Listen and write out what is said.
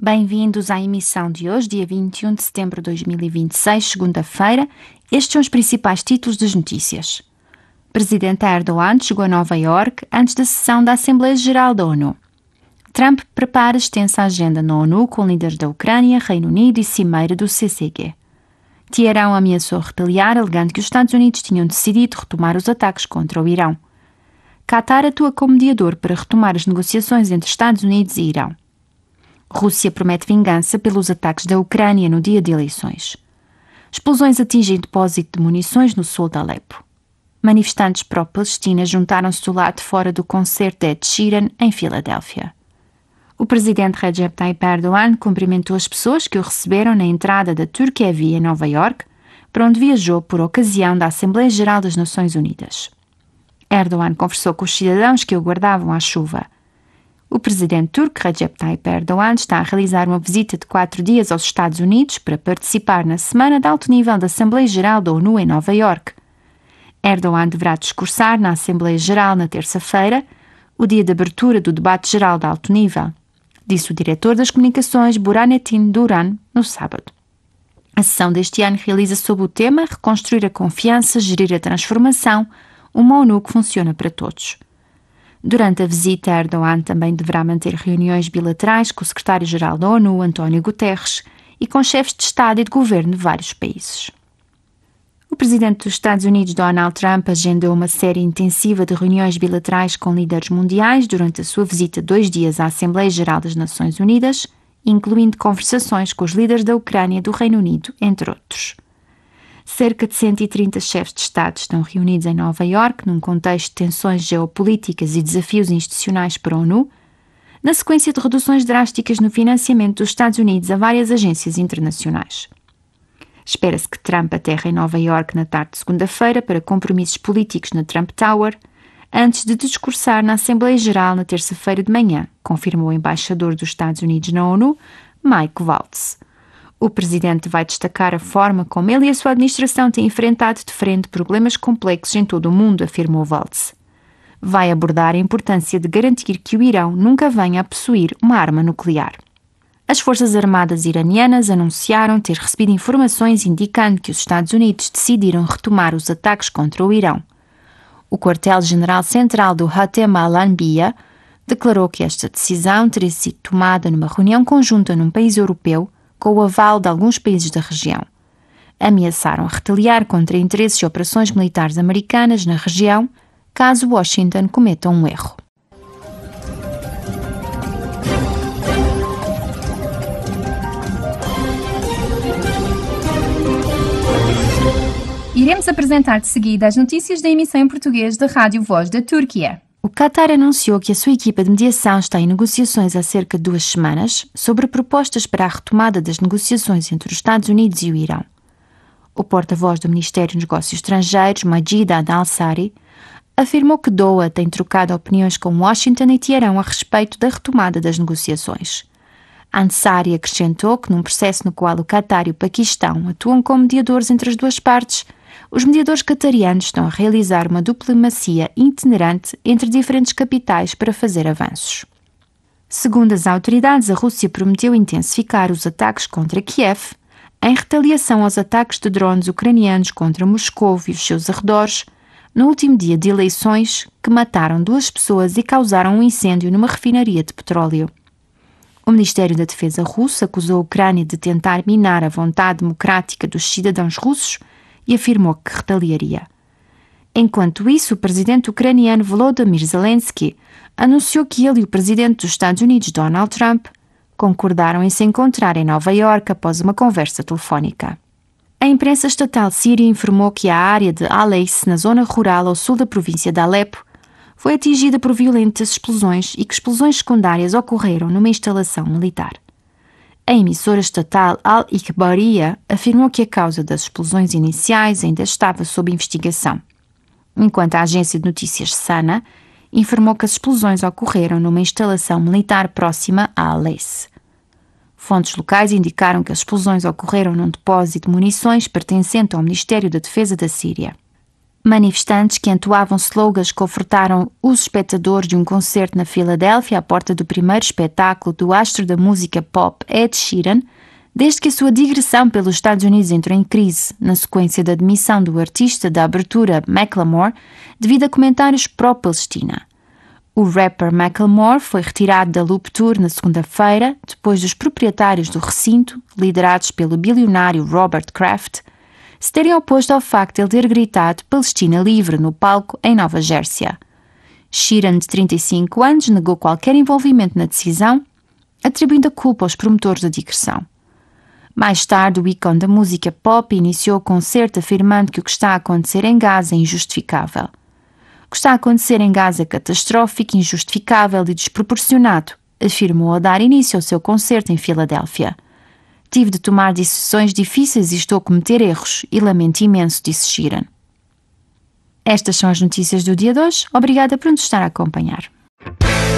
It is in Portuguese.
Bem-vindos à emissão de hoje, dia 21 de setembro de 2026, segunda-feira. Estes são os principais títulos das notícias. Presidente Erdogan chegou a Nova Iorque antes da sessão da Assembleia Geral da ONU. Trump prepara extensa agenda na ONU com líderes da Ucrânia, Reino Unido e cimeira do CCG. Teherão ameaçou retaliar, alegando que os Estados Unidos tinham decidido retomar os ataques contra o Irão. Qatar atua como mediador para retomar as negociações entre Estados Unidos e Irão. Rússia promete vingança pelos ataques da Ucrânia no dia de eleições. Explosões atingem depósito de munições no sul de Alepo. Manifestantes pró-Palestina juntaram-se do lado de fora do concerto de Ed Sheeran em Filadélfia. O presidente Recep Tayyip Erdogan cumprimentou as pessoas que o receberam na entrada da Turquia em Nova Iorque, para onde viajou por ocasião da Assembleia Geral das Nações Unidas. Erdogan conversou com os cidadãos que o guardavam à chuva. O presidente turco Recep Tayyip Erdogan está a realizar uma visita de 4 dias aos Estados Unidos para participar na Semana de Alto Nível da Assembleia Geral da ONU em Nova Iorque. Erdogan deverá discursar na Assembleia Geral na terça-feira, o dia de abertura do debate geral de alto nível, disse o diretor das comunicações Burhanettin Duran no sábado. A sessão deste ano realiza-se sob o tema Reconstruir a confiança, gerir a transformação, uma ONU que funciona para todos. Durante a visita, Erdogan também deverá manter reuniões bilaterais com o secretário-geral da ONU, António Guterres, e com chefes de Estado e de governo de vários países. O presidente dos Estados Unidos, Donald Trump, agendou uma série intensiva de reuniões bilaterais com líderes mundiais durante a sua visita de 2 dias à Assembleia Geral das Nações Unidas, incluindo conversações com os líderes da Ucrânia e do Reino Unido, entre outros. Cerca de 130 chefes de Estado estão reunidos em Nova Iorque num contexto de tensões geopolíticas e desafios institucionais para a ONU, na sequência de reduções drásticas no financiamento dos Estados Unidos a várias agências internacionais. Espera-se que Trump aterre em Nova Iorque na tarde de segunda-feira para compromissos políticos na Trump Tower, antes de discursar na Assembleia Geral na terça-feira de manhã, confirmou o embaixador dos Estados Unidos na ONU, Mike Waltz. O presidente vai destacar a forma como ele e a sua administração têm enfrentado de frente problemas complexos em todo o mundo, afirmou Waltz. Vai abordar a importância de garantir que o Irão nunca venha a possuir uma arma nuclear. As Forças Armadas iranianas anunciaram ter recebido informações indicando que os Estados Unidos decidiram retomar os ataques contra o Irão. O quartel-general central do Hatem al-Anbiya declarou que esta decisão teria sido tomada numa reunião conjunta num país europeu, com o aval de alguns países da região. Ameaçaram retaliar contra interesses e operações militares americanas na região, caso Washington cometa um erro. Iremos apresentar de seguida as notícias da emissão em português da Rádio Voz da Turquia. O Qatar anunciou que a sua equipa de mediação está em negociações há cerca de 2 semanas sobre propostas para a retomada das negociações entre os Estados Unidos e o Irão. O porta-voz do Ministério dos Negócios Estrangeiros, Majid Al-Ansari, afirmou que Doha tem trocado opiniões com Washington e Teherão a respeito da retomada das negociações. Ansari acrescentou que num processo no qual o Qatar e o Paquistão atuam como mediadores entre as duas partes, os mediadores qatarianos estão a realizar uma diplomacia itinerante entre diferentes capitais para fazer avanços. Segundo as autoridades, a Rússia prometeu intensificar os ataques contra Kiev, em retaliação aos ataques de drones ucranianos contra Moscou e os seus arredores, no último dia de eleições, que mataram 2 pessoas e causaram um incêndio numa refinaria de petróleo. O Ministério da Defesa russo acusou a Ucrânia de tentar minar a vontade democrática dos cidadãos russos e afirmou que retaliaria. Enquanto isso, o presidente ucraniano Volodymyr Zelensky anunciou que ele e o presidente dos Estados Unidos, Donald Trump, concordaram em se encontrar em Nova Iorque após uma conversa telefónica. A imprensa estatal síria informou que a área de Al-Ace, na zona rural ao sul da província de Alepo, foi atingida por violentas explosões e que explosões secundárias ocorreram numa instalação militar. A emissora estatal Al-Ikhbariyya afirmou que a causa das explosões iniciais ainda estava sob investigação, enquanto a agência de notícias Sana informou que as explosões ocorreram numa instalação militar próxima a Al-Ace. Fontes locais indicaram que as explosões ocorreram num depósito de munições pertencente ao Ministério da Defesa da Síria. Manifestantes que entoavam slogans confortaram os espectadores de um concerto na Filadélfia à porta do primeiro espetáculo do astro da música pop Ed Sheeran, desde que a sua digressão pelos Estados Unidos entrou em crise, na sequência da demissão do artista da abertura Macklemore, devido a comentários pró-Palestina. O rapper Macklemore foi retirado da Loop Tour na segunda-feira, depois dos proprietários do recinto, liderados pelo bilionário Robert Kraft, se terem oposto ao facto de ele ter gritado Palestina livre no palco em Nova Jersey. Sheeran, de 35 anos, negou qualquer envolvimento na decisão, atribuindo a culpa aos promotores da digressão. Mais tarde, o ícone da música pop iniciou o concerto afirmando que o que está a acontecer em Gaza é injustificável. O que está a acontecer em Gaza é catastrófico, injustificável e desproporcionado, afirmou ao dar início ao seu concerto em Filadélfia. Tive de tomar decisões difíceis e estou a cometer erros, e lamento imenso, disse Sheeran. Estas são as notícias do dia de hoje. Obrigada por nos estar a acompanhar.